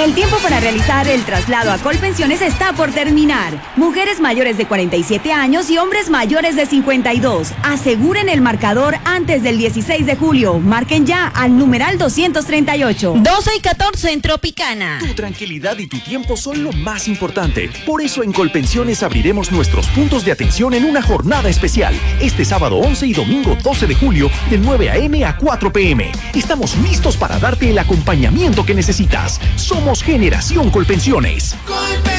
El tiempo para realizar el traslado a Colpensiones está por terminar. Mujeres mayores de 47 años y hombres mayores de 52. Aseguren el marcador antes del 16 de julio. Marquen ya al numeral 238. 12 y 14 en Tropicana. Tu tranquilidad y tu tiempo son lo más importante. Por eso en Colpensiones abriremos nuestros puntos de atención en una jornada especial. Este sábado 11 y domingo 12 de julio de 9 a.m. a 4 p.m. Estamos listos para darte el acompañamiento que necesitas. Somos Generación Colpensiones.